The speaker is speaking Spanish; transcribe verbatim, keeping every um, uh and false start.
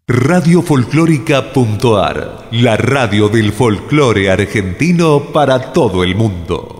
Radio Folclórica.ar, la radio del folclore argentino para todo el mundo.